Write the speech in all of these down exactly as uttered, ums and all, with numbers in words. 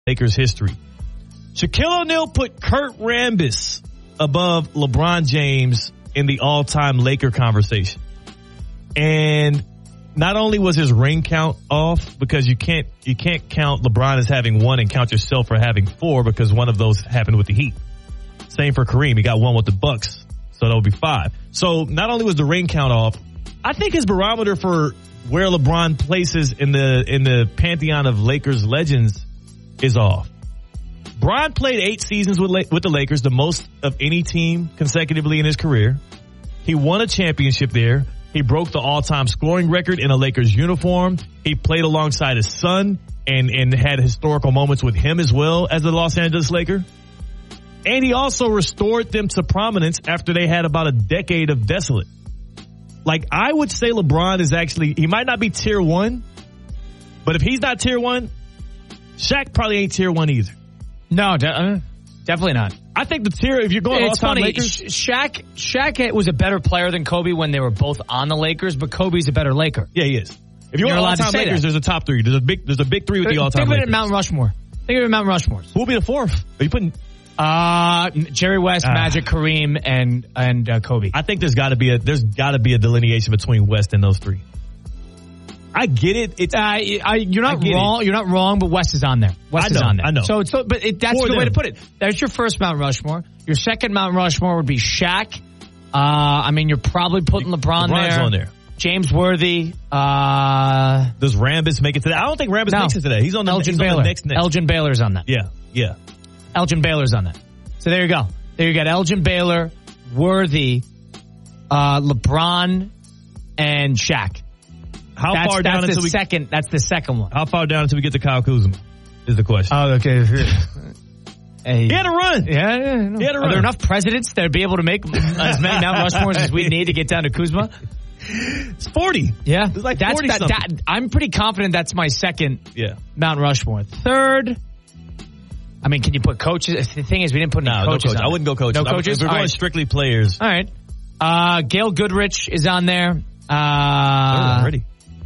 Lakers history. Shaquille O'Neal put Kurt Rambis above LeBron James in the all-time Laker conversation. And not only was his ring count off, because you can't you can't count LeBron as having one and count yourself for having four, because one of those happened with the Heat. Same for Kareem. He got one with the Bucks, so that would be five. So not only was the ring count off, I think his barometer for where LeBron places in the in the pantheon of Lakers legends is off. Bron played eight seasons with La- with the Lakers, the most of any team consecutively in his career. He won a championship there. He broke the all-time scoring record in a Lakers uniform. He played alongside his son and, and had historical moments with him as well as the Los Angeles Laker. And he also restored them to prominence after they had about a decade of desolate. Like, I would say LeBron is actually, he might not be tier one, but if he's not tier one, Shaq probably ain't tier one either. No, de- uh, definitely not. I think the tier, if you're going it's all-time funny, Lakers. Shaq, Shaq was a better player than Kobe when they were both on the Lakers, but Kobe's a better Laker. Yeah, he is. If you're, you're on allowed to all-time say Lakers, that. there's a top three. There's a big, there's a big three with the all-time Think of it Lakers. at Mount Rushmore. Think of it at Mount Rushmore. Who will be the fourth? Are you putting? Uh, Jerry West, Ah. Magic, Kareem, and and uh, Kobe. I think there's got to be a there's got to be a delineation between West and those three. I get it. It's Uh, I, you're not I wrong. it. You're not wrong, but West is on there. West I is know, on there. I know. So, so but it, that's For the way them. to put it. That's your first Mount Rushmore. Your second Mount Rushmore would be Shaq. Uh, I mean, you're probably putting LeBron LeBron's there. on there. James Worthy. Uh, Does Rambis make it today? I don't think Rambis no. makes it today. He's on the, Elgin he's Baylor. on the next next. Elgin Baylor's on that. Yeah, yeah. Elgin Baylor's on that. So there you go. There you got Elgin Baylor, Worthy, uh, LeBron, and Shaq. How That's, far that's down the until we second. That's the second one. how far down until we get to Kyle Kuzma is the question. Oh, okay. Hey. He had a run. Yeah, yeah. No. He had a Are run. there enough presidents that would be able to make as many Mount Rushmores as we need to get down to Kuzma? It's forty. Yeah, It's like that's forty that, something. that. I'm pretty confident that's my second Yeah. Mount Rushmore. Third. I mean, can you put coaches? The thing is, we didn't put any No, no coaches. coach. on I it. wouldn't go coaches. No I would- coaches. If we're All going right. strictly players. All right. Uh, Gail Goodrich is on there. Oh, Uh, already.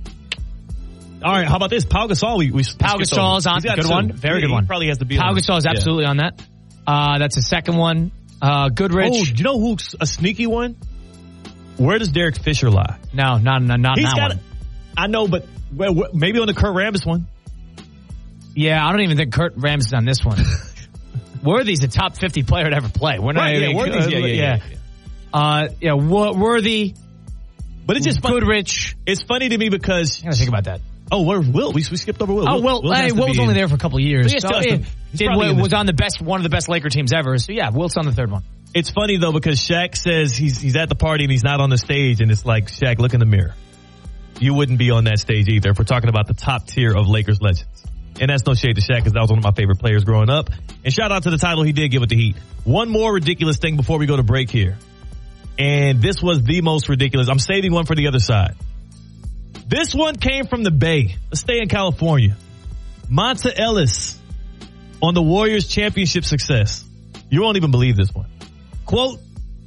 All right. How about this? Pau Gasol. We, we Pau Gasol is on. He's got Good two. one. Very He- good he one. probably has to be Pau on Gasol is Yeah. absolutely on that. Uh, that's the second one. Uh, Goodrich. Oh, do you know who's a sneaky one? Where does Derek Fisher lie? No, not, not, not He's that got. one. I know, but well, well, maybe on the Kurt Rambis one. Yeah, I don't even think Kurt Rambis is on this one. Worthy's a top fifty player to ever play. We're not Right, yeah, even- Worthy's- yeah, yeah, yeah, yeah. Uh, yeah, Wo- Worthy, But it's just fun. Goodrich. It's funny to me because I gotta think about that. oh, where Will? We, we skipped over Will. Oh, Will, Will hey, has to Will's be only in. there for a couple of years. But yeah, So, still has eh, to- he's did, probably in was the- on the best, one of the best Laker teams ever. So yeah, Wilt's on the third one. It's funny though because Shaq says he's he's at the party and he's not on the stage, and it's like, Shaq, look in the mirror. You wouldn't be on that stage either if we're talking about the top tier of Lakers legends. And that's no shade to Shaq because that was one of my favorite players growing up. And shout out to the title he did give with the Heat. One more ridiculous thing before we go to break here. And this was the most ridiculous. I'm saving one for the other side. This one came from the Bay. Let's stay in California. Monta Ellis on the Warriors championship success. You won't even believe this one. Quote,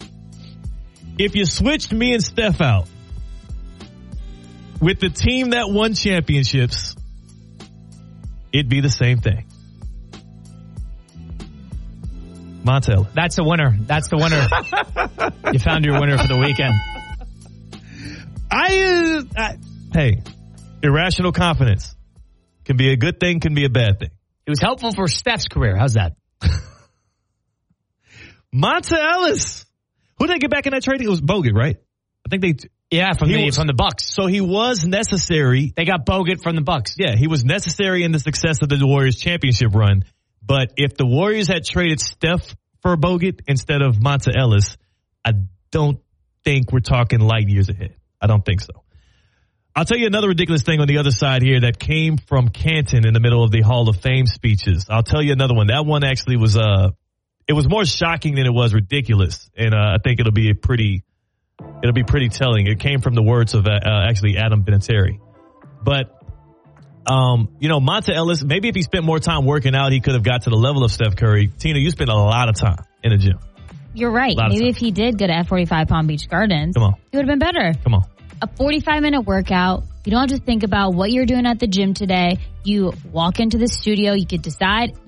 if you switched me and Steph out with the team that won championships, it'd be the same thing. Monta Ellis. That's the winner. That's the winner. You found your winner for the weekend. I, uh, I, hey, irrational confidence can be a good thing, can be a bad thing. It was helpful for Steph's career. How's that? Monta Ellis. Who did they get back in that trade? It was Bogut, right? I think they. Yeah, from He the was- from the Bucks. So he was necessary. They got Bogut from the Bucks. Yeah, he was necessary in the success of the Warriors championship run. But if the Warriors had traded Steph for Bogut instead of Monta Ellis, I don't think we're talking light years ahead. I don't think so. I'll tell you another ridiculous thing on the other side here that came from Canton in the middle of the Hall of Fame speeches. I'll tell you another one. That one actually was, uh, it was more shocking than it was ridiculous. And, uh, I think it'll be a pretty, it'll be pretty telling. It came from the words of, uh, uh actually Adam Vinatieri. But, um, you know, Monta Ellis, maybe if he spent more time working out, he could have got to the level of Steph Curry. Tina, you spent a lot of time in the gym. You're right. Maybe if he did go to F forty-five Palm Beach Gardens, Come on. it would have been better. Come on. A forty-five minute workout, You don't have to think about what you're doing at the gym today. You walk into the studio, you could decide